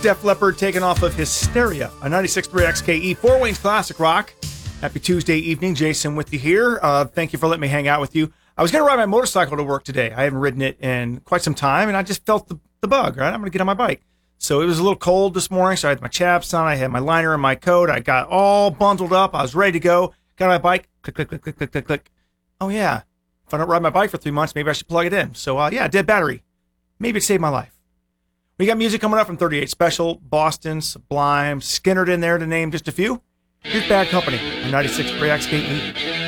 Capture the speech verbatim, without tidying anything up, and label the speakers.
Speaker 1: Def Leppard taking off of Hysteria, a ninety-six point three X K E, Four Wings Classic Rock. Happy Tuesday evening. Jason with you here. Uh, thank you for letting me hang out with you. I was going to ride my motorcycle to work today. I haven't ridden it in quite some time, and I just felt the, the bug, right? I'm going to get on my bike. So it was a little cold this morning, so I had my chaps on. I had my liner in my coat. I got all bundled up. I was ready to go. Got on my bike. Click, click, click, click, click, click, click. Oh, yeah. If I don't ride my bike for three months, maybe I should plug it in. So, uh, yeah, dead battery. Maybe it saved my life. We got music coming up from thirty-eight Special, Boston, Sublime, Skynyrd in there to name just a few. Here's Bad Company on ninety-six point three X K E.